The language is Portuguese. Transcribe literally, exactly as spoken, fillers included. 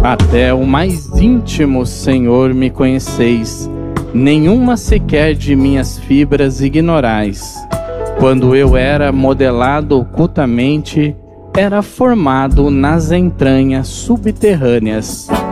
Até o mais íntimo, Senhor, me conheceis, nenhuma sequer de minhas fibras ignorais. Quando eu era modelado ocultamente, era formado nas entranhas subterrâneas.